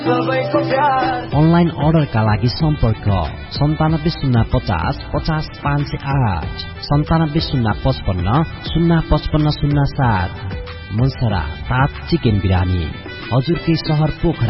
Online अर्डरका लागि सम्पर्क 9705050508 970555055507। मनसरा 7 चिकन बिरानी हजुरकै शहर पोखरा।